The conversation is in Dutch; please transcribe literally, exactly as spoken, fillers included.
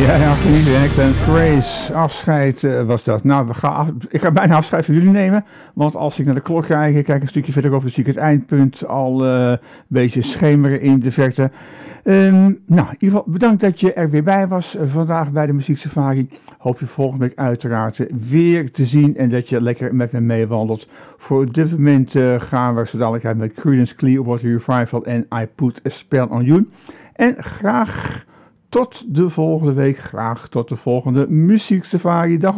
Ja, geliefde en Grace, afscheid uh, was dat. Nou, we gaan af, ik ga bijna afscheid van jullie nemen, want als ik naar de klok kijk, ik kijk een stukje verder over, zie ik het eindpunt al uh, een beetje schemeren in de verte. Um, nou, in ieder geval bedankt dat je er weer bij was uh, vandaag bij de Muzieksafari. Hoop je volgende week uiteraard uh, weer te zien en dat je lekker met me meewandelt. Voor dit moment uh, gaan we zo dadelijk uit met Creedence Clearwater Revival en I Put a Spell on You. En graag tot de volgende week, graag tot de volgende Muzieksafari. Dag.